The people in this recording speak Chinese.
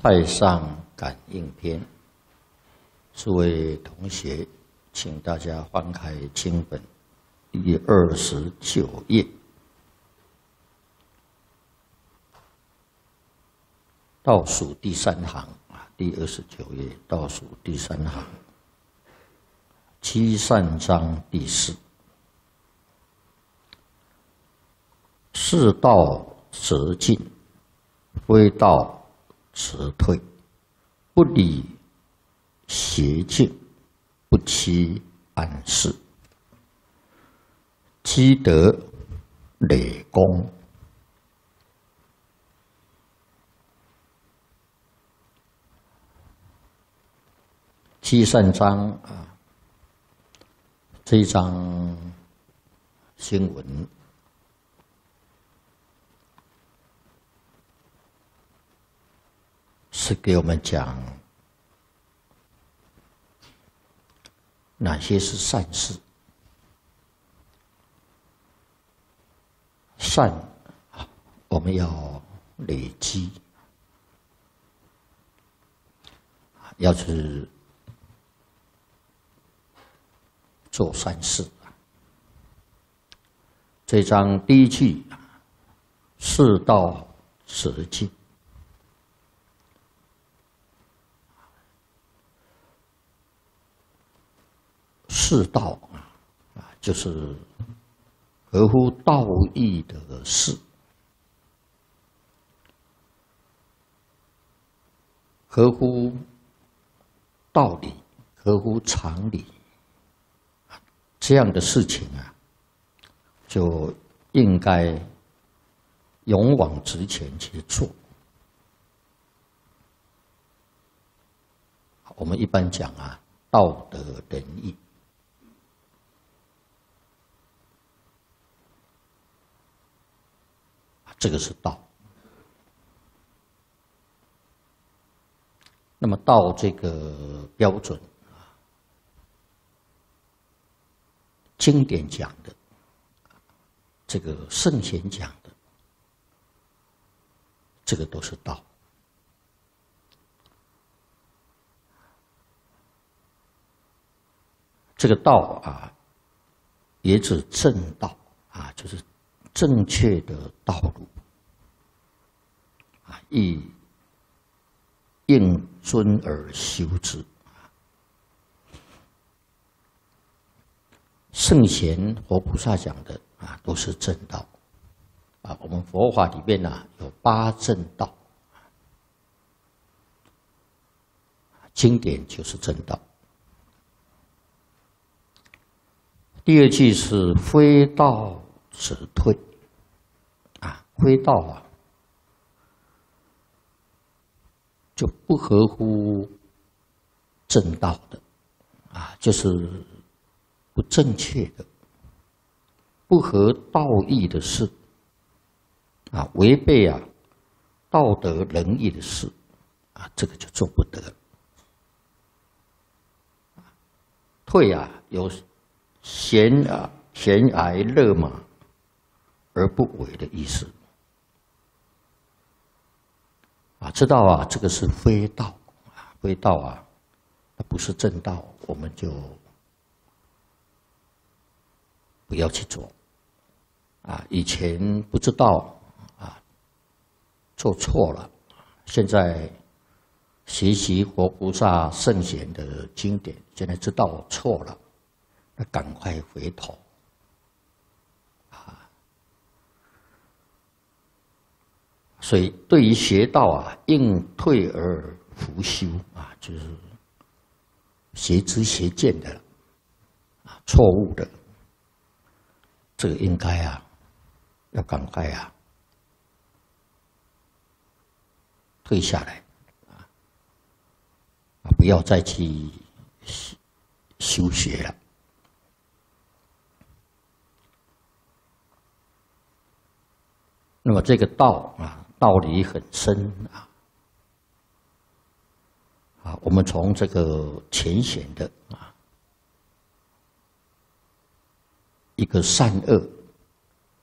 太上感应篇，诸位同学，请大家翻开经本第29页，倒数第3行啊，第29页倒数第3行，七善章第4。是道则进，非道则退。不理邪境，不欺暗室。积德累功。七善章啊，这一章经文是给我们讲哪些是善事。善，我们要累积，要去做善事。这章第一句，是道则进。是道啊，就是合乎道义的事，合乎道理，合乎常理，这样的事情啊，就应该勇往直前去做。我们一般讲啊，道德仁义。这个是道。那么道这个标准啊，经典讲的，这个圣贤讲的，这个都是道。这个道啊，也指正道啊，就是正确的道路啊，亦应遵而修之。圣贤佛菩萨讲的啊，都是正道啊。我们佛法里面呢，有8正道，经典就是正道。第二句是非道则退啊，非道啊，就不合乎正道的啊，就是不正确的，不合道义的事啊，违背啊道德仁义的事啊，这个就做不得。退啊，有悬崖勒马而不为的意思啊，知道啊，这个是非道啊，非道啊，它不是正道，我们就不要去做啊。以前不知道啊，做错了，现在学习佛菩萨圣贤的经典，现在知道错了，那赶快回头啊！所以对于邪道啊，应退而弗修啊，就是邪知邪见的啊，错误的，这个应该啊，要赶快啊，退下来啊，不要再去修学了。那么这个道啊，道理很深啊，我们从这个浅显的啊一个善恶